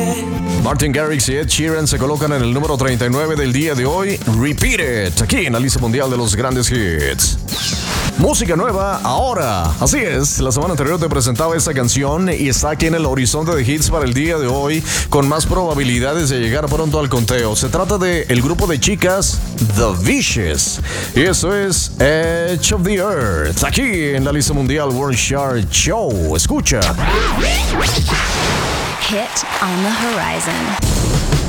Martin Garrix y Ed Sheeran se colocan en el número 39 del día de hoy. Repeat It, aquí en la lista mundial de los grandes hits. Música nueva ahora. Así es, la semana anterior te presentaba esta canción y está aquí en el horizonte de hits para el día de hoy, con más probabilidades de llegar pronto al conteo. Se trata de el grupo de chicas The Vicious y eso es Edge of the Earth, aquí en la lista mundial World Chart Show. Escucha. Hit on the horizon.